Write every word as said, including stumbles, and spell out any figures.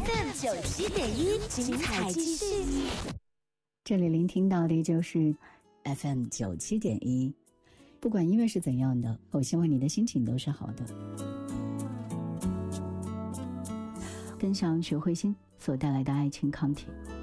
F M 九七点一，精彩继续。 这里聆听到的就是 F M 九七点一，不管音乐是怎样的，我希望你的心情都是好的。分享许慧欣所带来的爱情抗体。